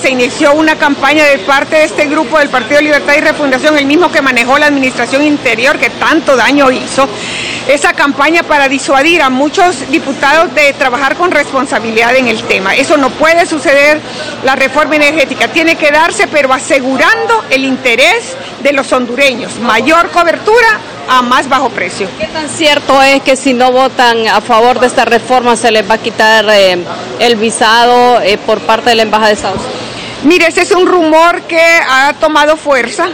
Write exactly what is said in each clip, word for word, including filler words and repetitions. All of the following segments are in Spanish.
se inició una campaña de parte de este grupo del Partido Libertad y Refundación, el mismo que manejó la Administración Interior, que tanto daño hizo, esa campaña para disuadir a muchos diputados de trabajar con responsabilidad en el tema. Eso no puede suceder, la reforma energética tiene que darse, pero asegurando el interés de los hondureños, mayor cobertura a más bajo precio. ¿Qué tan cierto es que si no votan a favor de esta reforma se les va a quitar eh, el visado eh, por parte de la Embajada de Estados Unidos? Mire, ese es un rumor que ha tomado fuerza.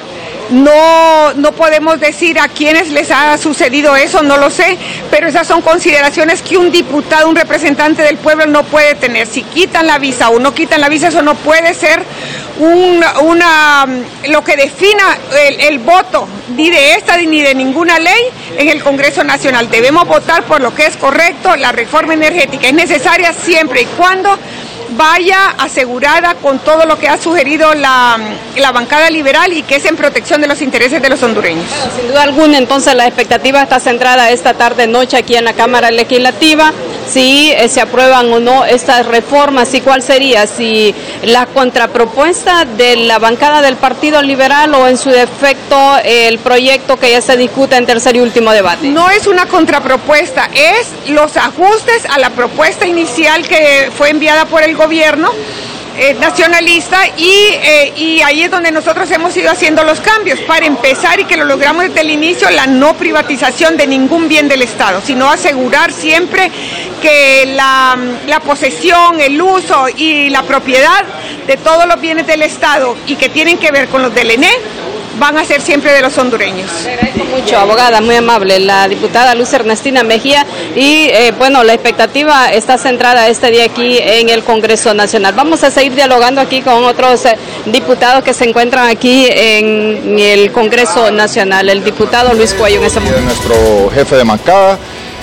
No, no podemos decir a quiénes les ha sucedido eso, no lo sé, pero esas son consideraciones que un diputado, un representante del pueblo no puede tener. Si quitan la visa o no quitan la visa, eso no puede ser un, una, lo que defina el, el voto, ni de esta ni de ninguna ley en el Congreso Nacional. Debemos votar por lo que es correcto. La reforma energética es necesaria siempre y cuando vaya asegurada con todo lo que ha sugerido la, la bancada liberal y que es en protección de los intereses de los hondureños. Bueno, sin duda alguna, entonces la expectativa está centrada esta tarde-noche aquí en la Cámara Legislativa, si eh, se aprueban o no estas reformas y cuál sería, si la contrapropuesta de la bancada del Partido Liberal o en su defecto eh, el proyecto que ya se discute en tercer y último debate. No es una contrapropuesta, es los ajustes a la propuesta inicial que fue enviada por el gobierno eh, nacionalista y, eh, y ahí es donde nosotros hemos ido haciendo los cambios para empezar y que lo logramos desde el inicio, la no privatización de ningún bien del Estado, sino asegurar siempre que la, la posesión, el uso y la propiedad de todos los bienes del Estado y que tienen que ver con los del E N E van a ser siempre de los hondureños. Le agradezco mucho, abogada, muy amable, la diputada Luz Ernestina Mejía, y eh, bueno, la expectativa está centrada este día aquí en el Congreso Nacional. Vamos a seguir dialogando aquí con otros eh, diputados que se encuentran aquí en el Congreso Nacional. El diputado Luis Cuello en ese momento. Nuestro jefe de bancada,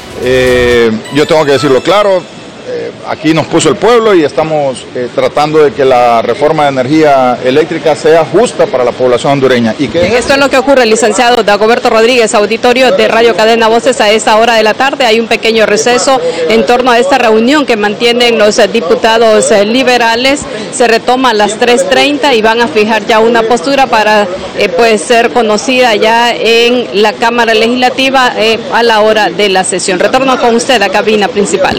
eh, yo tengo que decirlo claro, eh, aquí nos puso el pueblo y estamos eh, tratando de que la reforma de energía eléctrica sea justa para la población hondureña. ¿Y que esto es lo que ocurre, licenciado Dagoberto Rodríguez, auditorio de Radio Cadena Voces a esta hora de la tarde. Hay un pequeño receso en torno a esta reunión que mantienen los diputados liberales. Se retoma a las tres treinta y van a fijar ya una postura para eh, pues ser conocida ya en la Cámara Legislativa eh, a la hora de la sesión. Retorno con usted a cabina principal.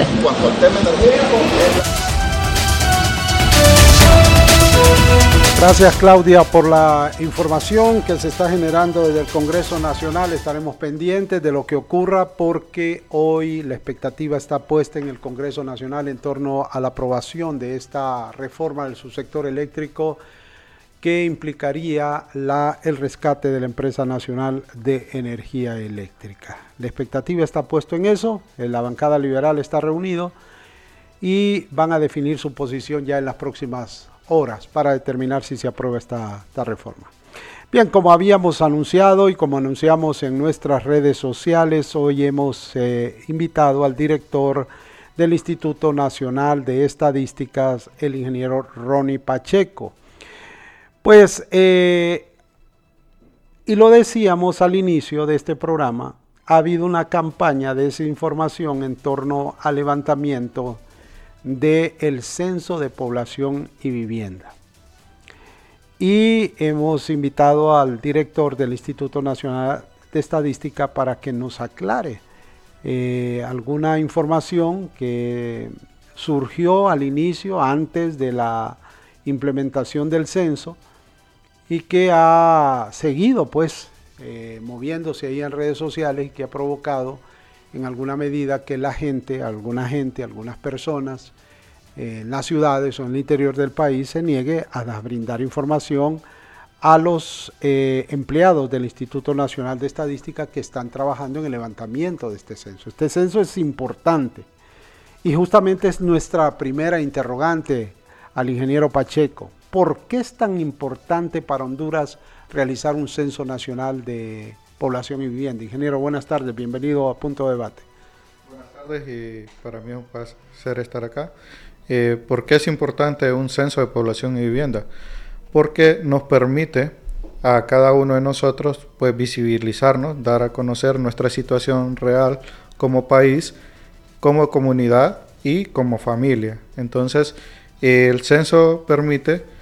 Gracias, Claudia, por la información que se está generando desde el Congreso Nacional. Estaremos pendientes de lo que ocurra porque hoy la expectativa está puesta en el Congreso Nacional en torno a la aprobación de esta reforma del subsector eléctrico que implicaría la, el rescate de la Empresa Nacional de Energía Eléctrica. La expectativa está puesta en eso, la bancada liberal está reunido y van a definir su posición ya en las próximas horas para determinar si se aprueba esta, esta reforma. Bien, como habíamos anunciado y como anunciamos en nuestras redes sociales, hoy hemos eh, invitado al director del Instituto Nacional de Estadísticas, el ingeniero Ronnie Pacheco. Pues, eh, y lo decíamos al inicio de este programa, ha habido una campaña de desinformación en torno al levantamiento del Censo de Población y Vivienda. Y hemos invitado al director del Instituto Nacional de Estadística para que nos aclare eh, alguna información que surgió al inicio, antes de la implementación del censo, y que ha seguido pues eh, moviéndose ahí en redes sociales y que ha provocado en alguna medida que la gente, alguna gente, algunas personas eh, en las ciudades o en el interior del país se niegue a brindar información a los eh, empleados del Instituto Nacional de Estadística que están trabajando en el levantamiento de este censo. Este censo es importante y justamente es nuestra primera interrogante al ingeniero Pacheco. ¿Por qué es tan importante para Honduras realizar un censo nacional de población y vivienda? Ingeniero, buenas tardes, bienvenido a Punto de Debate. Buenas tardes y para mí es un placer estar acá. Eh, ¿Por qué es importante un censo de población y vivienda? Porque nos permite a cada uno de nosotros pues visibilizarnos, dar a conocer nuestra situación real como país, como comunidad y como familia. Entonces, eh, el censo permite